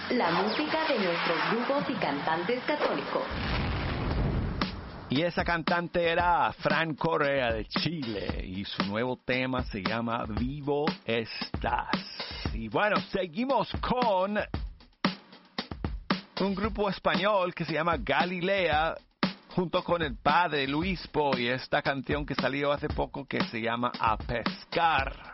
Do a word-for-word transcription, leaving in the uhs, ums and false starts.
la música de nuestros grupos y cantantes católicos. Y esa cantante era Fran Correa de Chile y su nuevo tema se llama Vivo Estás. Y bueno, seguimos con un grupo español que se llama Galilea junto con el padre Luispo y esta canción que salió hace poco que se llama A Pescar.